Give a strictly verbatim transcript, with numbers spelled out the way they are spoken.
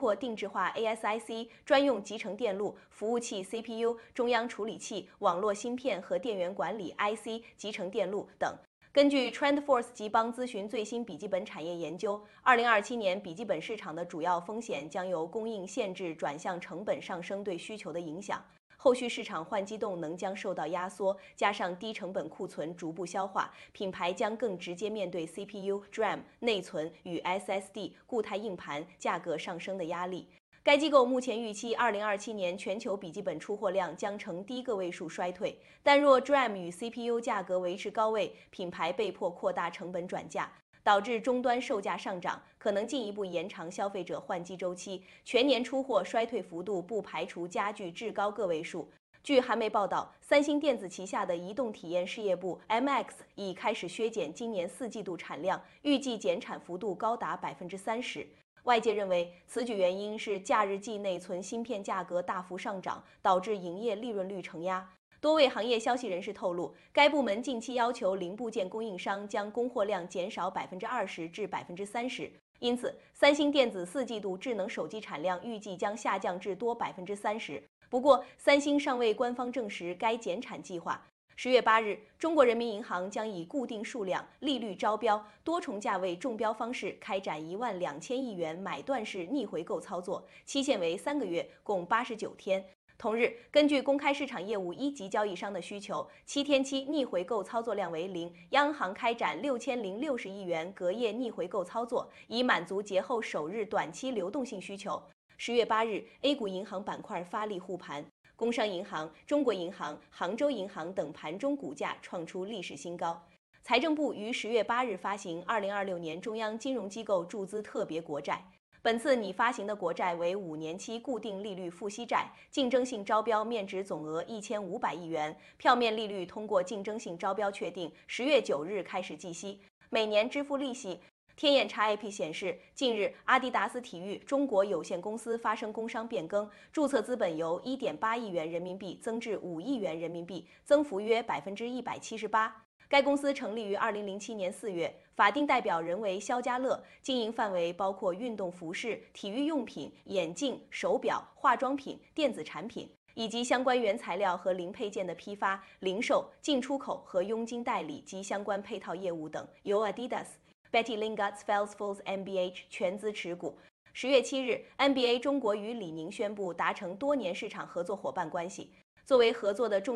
括定制化 A S I C、专用集成电路、服务器 C P U、中央处理器、网络芯片和电源管理 I C、集成电路等。根据 TrendForce 集邦咨询最新笔记本产业研究，二零二七年笔记本市场的主要风险将由供应限制转向成本上升对需求的影响。后续市场换机动能将受到压缩，加上低成本库存逐步消化，品牌将更直接面对 C P U、D R A M、内存与 S S D、固态硬盘价格上升的压力。该机构目前预期，二零二七年全球笔记本出货量将呈低个位数衰退。但若 D R A M 与 C P U 价格维持高位，品牌被迫扩大成本转嫁，导致终端售价上涨，可能进一步延长消费者换机周期。全年出货衰退幅度不排除加剧至高个位数。据韩媒报道，三星电子旗下的移动体验事业部 M X 已开始削减今年四季度产量，预计减产幅度高达百分之三十。外界认为，此举原因是假日季内存芯片价格大幅上涨，导致营业利润率承压。多位行业消息人士透露，该部门近期要求零部件供应商将供货量减少百分之二十至百分之三十，因此，三星电子四季度智能手机产量预计将下降至多百分之三十。不过，三星尚未官方证实该减产计划。十月八日，中国人民银行将以固定数量、利率招标、多重价位中标方式开展一万两千亿元买断式逆回购操作，期限为三个月，共八十九天。同日，根据公开市场业务一级交易商的需求，七天期逆回购操作量为零，央行开展六千零六十亿元隔夜逆回购操作，以满足节后首日短期流动性需求。十月八日 ，A 股银行板块发力护盘。工商银行、中国银行、杭州银行等盘中股价创出历史新高。财政部于十月八日发行二零二六年中央金融机构注资特别国债，本次拟发行的国债为五年期固定利率付息债，竞争性招标面值总额一千五百亿元，票面利率通过竞争性招标确定，十月九日开始计息，每年支付利息。天眼查 A P 显示，近日阿迪达斯体育中国有限公司发生工商变更，注册资本由 一点八亿元人民币增至五亿元人民币，增幅约百分之一百七十八。该公司成立于二零零七年四月，法定代表人为肖家乐，经营范围包括运动服饰、体育用品、眼镜、手表、化妆品、电子产品，以及相关原材料和零配件的批发、零售、进出口和佣金代理及相关配套业务等，由 Adidas、Betty Lingard-Felsfors M B H 全资持股。十月七日 ，N B A 中国与李宁宣布达成多年市场合作伙伴关系。作为合作的重